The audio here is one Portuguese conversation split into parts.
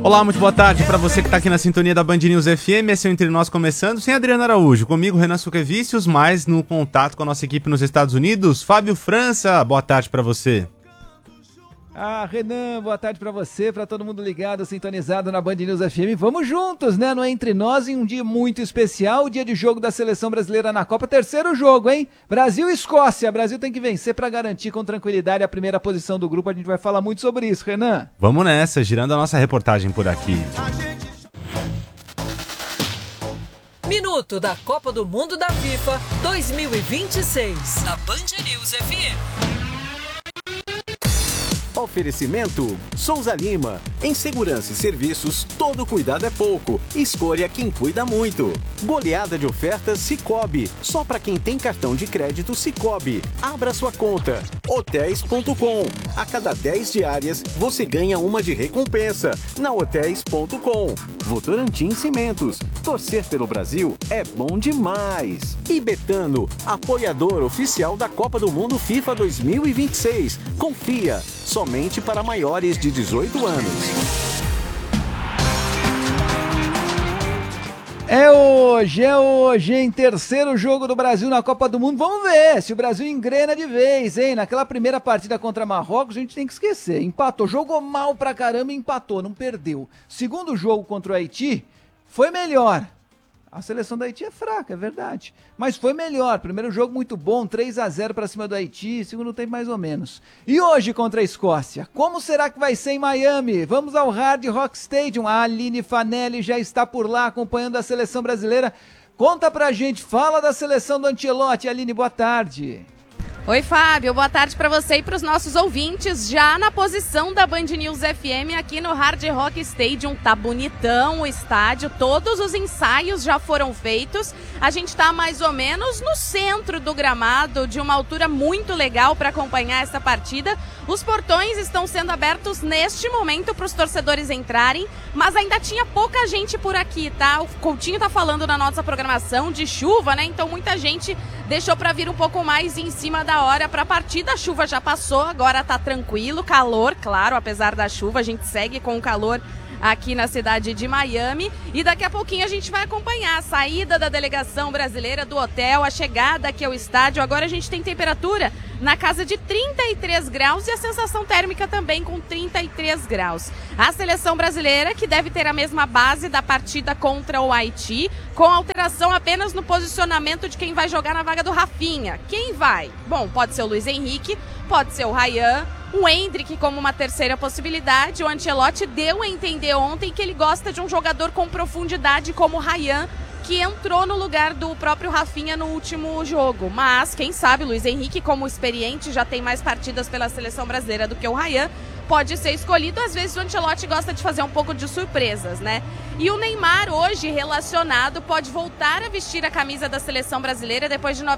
Olá, muito boa tarde para você que está aqui na sintonia da Band News FM. Esse é o Entre Nós começando, sem Adriano Araújo. Comigo, Renan Suquevicius, mais no contato com a nossa equipe nos Estados Unidos. Fábio França, boa tarde para você. Renan, boa tarde pra você, pra todo mundo ligado, sintonizado na Band News FM. Vamos juntos, né, no Entre Nós, em um dia muito especial, o dia de jogo da Seleção Brasileira na Copa, terceiro jogo, hein? Brasil e Escócia, Brasil tem que vencer pra garantir com tranquilidade a primeira posição do grupo, a gente vai falar muito sobre isso, Renan. Vamos nessa, girando a nossa reportagem por aqui. Minuto da Copa do Mundo da FIFA 2026, na Band News FM. Oferecimento Souza Lima. Em segurança e serviços, todo cuidado é pouco. Escolha quem cuida muito. Goleada de ofertas Sicoob. Só para quem tem cartão de crédito Sicoob. Abra sua conta. Hotéis.com. A cada 10 diárias, você ganha uma de recompensa. Na Hotéis.com. Votorantim Cimentos. Torcer pelo Brasil é bom demais. E Betano, apoiador oficial da Copa do Mundo FIFA 2026. Confia. Somente para maiores de 18 anos. É hoje, em terceiro jogo do Brasil na Copa do Mundo. Vamos ver se o Brasil engrena de vez, hein? Naquela primeira partida contra Marrocos, a gente tem que esquecer. Empatou, jogou mal pra caramba e empatou, não perdeu. Segundo jogo contra o Haiti, foi melhor. A seleção do Haiti é fraca, é verdade. Mas foi melhor. Primeiro jogo muito bom, 3-0 para cima do Haiti, segundo tempo mais ou menos. E hoje contra a Escócia, como será que vai ser em Miami? Vamos ao Hard Rock Stadium. A Aline Fanelli já está por lá acompanhando a seleção brasileira. Conta pra gente, fala da seleção do Ancelotti. Aline, boa tarde. Oi, Fábio, boa tarde para você e para os nossos ouvintes. Já na posição da Band News FM aqui no Hard Rock Stadium, tá bonitão o estádio, todos os ensaios já foram feitos. A gente tá mais ou menos no centro do gramado, de uma altura muito legal para acompanhar essa partida. Os portões estão sendo abertos neste momento para os torcedores entrarem, mas ainda tinha pouca gente por aqui, tá? O Coutinho tá falando na nossa programação de chuva, né? Então muita gente deixou para vir um pouco mais em cima da hora para a partida. A chuva já passou, agora tá tranquilo, calor, claro, apesar da chuva, a gente segue com o calor aqui na cidade de Miami, e daqui a pouquinho a gente vai acompanhar a saída da delegação brasileira do hotel, a chegada aqui ao estádio. Agora a gente tem temperatura na casa de 33 graus e a sensação térmica também com 33 graus. A seleção brasileira, que deve ter a mesma base da partida contra o Haiti, com alteração apenas no posicionamento de quem vai jogar na vaga do Rafinha. Quem vai? Bom, pode ser o Luiz Henrique, pode ser o Ryan, o Endrick como uma terceira possibilidade. O Ancelotti deu a entender ontem que ele gosta de um jogador com profundidade como o Ryan, que entrou no lugar do próprio Rafinha no último jogo. Mas, quem sabe, Luiz Henrique, como experiente, já tem mais partidas pela seleção brasileira do que o Ryan, pode ser escolhido. Às vezes o Ancelotti gosta de fazer um pouco de surpresas, né? E o Neymar, hoje relacionado, pode voltar a vestir a camisa da seleção brasileira depois de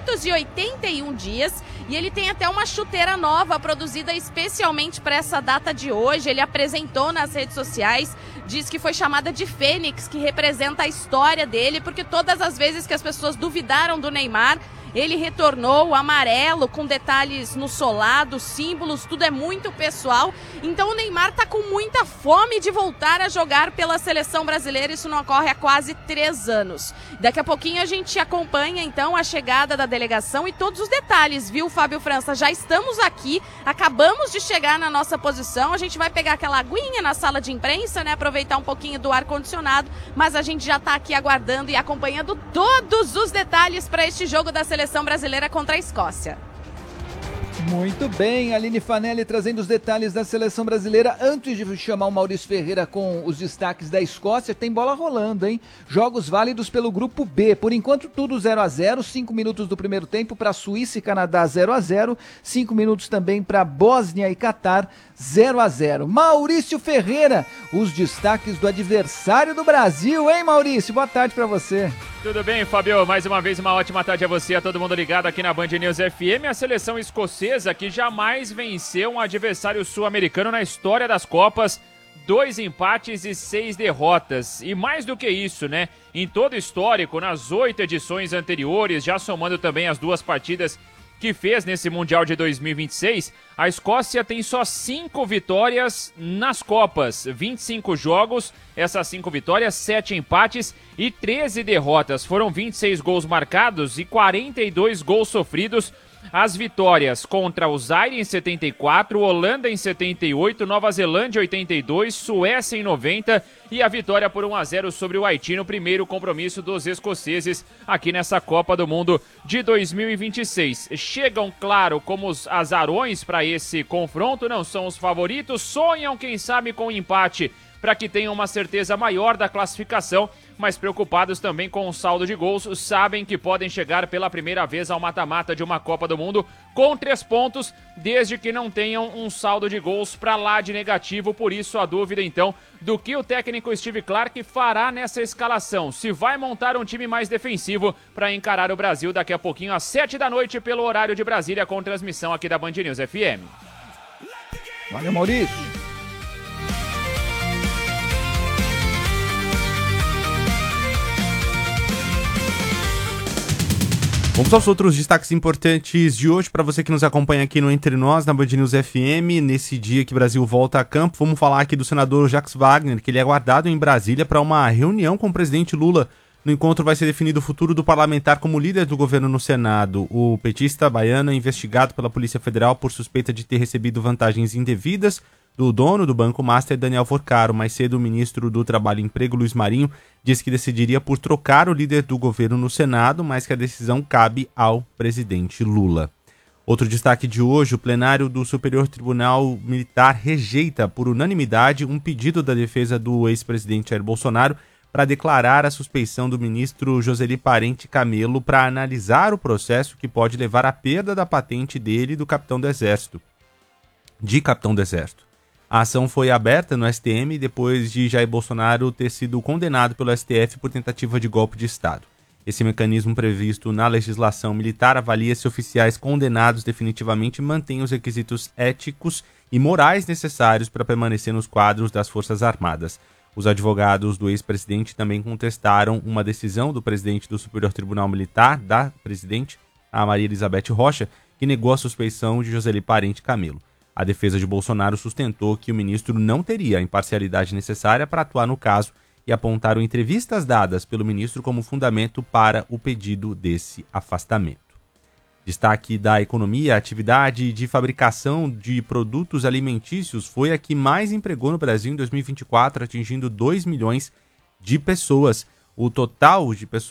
981 dias. E ele tem até uma chuteira nova produzida especialmente para essa data de hoje. Ele apresentou nas redes sociais, diz que foi chamada de Fênix, que representa a história dele, porque todas as vezes que as pessoas duvidaram do Neymar, ele retornou, o amarelo, com detalhes no solado, símbolos, tudo é muito pessoal. Então o Neymar tá com muita fome de voltar a jogar pela seleção brasileira. Isso não ocorre há quase 3 anos. Daqui a pouquinho a gente acompanha, então, a chegada da delegação e todos os detalhes, viu, Fábio França? Já estamos aqui, acabamos de chegar na nossa posição. A gente vai pegar aquela aguinha na sala de imprensa, né? Aproveitar um pouquinho do ar-condicionado, mas a gente já tá aqui aguardando e acompanhando todos os detalhes para este jogo da seleção brasileira contra a Escócia. Muito bem, Aline Fanelli trazendo os detalhes da seleção brasileira. Antes de chamar o Maurício Ferreira com os destaques da Escócia, tem bola rolando, hein? Jogos válidos pelo grupo B. Por enquanto, tudo 0-0, 5 minutos do primeiro tempo para Suíça e Canadá 0-0, 5 minutos também para Bósnia e Catar 0-0. Maurício Ferreira, os destaques do adversário do Brasil, hein, Maurício? Boa tarde para você. Tudo bem, Fabio? Mais uma vez, uma ótima tarde a você, a todo mundo ligado aqui na Band News FM. A seleção escocesa, que jamais venceu um adversário sul-americano na história das Copas, 2 empates e 6 derrotas. E mais do que isso, né? Em todo o histórico, nas 8 edições anteriores, já somando também as 2 partidas que fez nesse Mundial de 2026, a Escócia tem só 5 vitórias nas Copas, 25 jogos, essas 5 vitórias, 7 empates e 13 derrotas. Foram 26 gols marcados e 42 gols sofridos. As vitórias contra o Zaire em 74, Holanda em 78, Nova Zelândia em 82, Suécia em 90 e a vitória por 1-0 sobre o Haiti no primeiro compromisso dos escoceses aqui nessa Copa do Mundo de 2026. Chegam, claro, como os azarões para esse confronto, não são os favoritos, sonham, quem sabe, com um empate para que tenham uma certeza maior da classificação, mas preocupados também com o saldo de gols, sabem que podem chegar pela primeira vez ao mata-mata de uma Copa do Mundo com 3 pontos, desde que não tenham um saldo de gols para lá de negativo. Por isso a dúvida então do que o técnico Steve Clarke fará nessa escalação, se vai montar um time mais defensivo para encarar o Brasil daqui a pouquinho às 7 da noite pelo horário de Brasília, com transmissão aqui da Band News FM. Valeu, Maurício. Vamos aos outros destaques importantes de hoje para você que nos acompanha aqui no Entre Nós, na Band News FM. Nesse dia que o Brasil volta a campo, vamos falar aqui do senador Jacques Wagner, que ele é aguardado em Brasília para uma reunião com o presidente Lula. No encontro vai ser definido o futuro do parlamentar como líder do governo no Senado. O petista baiano é investigado pela Polícia Federal por suspeita de ter recebido vantagens indevidas do dono do Banco Master, Daniel Forcaro. Mais cedo, o ministro do Trabalho e Emprego, Luiz Marinho, disse que decidiria por trocar o líder do governo no Senado, mas que a decisão cabe ao presidente Lula. Outro destaque de hoje, o plenário do Superior Tribunal Militar rejeita por unanimidade um pedido da defesa do ex-presidente Jair Bolsonaro para declarar a suspeição do ministro Joseli Parente Camelo para analisar o processo que pode levar à perda da patente dele e do capitão do Exército. A ação foi aberta no STM depois de Jair Bolsonaro ter sido condenado pelo STF por tentativa de golpe de Estado. Esse mecanismo previsto na legislação militar avalia se oficiais condenados definitivamente mantêm os requisitos éticos e morais necessários para permanecer nos quadros das Forças Armadas. Os advogados do ex-presidente também contestaram uma decisão do presidente do Superior Tribunal Militar, da presidente, a Maria Elizabeth Rocha, que negou a suspeição de Joseli Parente Camelo. A defesa de Bolsonaro sustentou que o ministro não teria a imparcialidade necessária para atuar no caso e apontaram entrevistas dadas pelo ministro como fundamento para o pedido desse afastamento. Destaque da economia: a atividade de fabricação de produtos alimentícios foi a que mais empregou no Brasil em 2024, atingindo 2 milhões de pessoas. O total de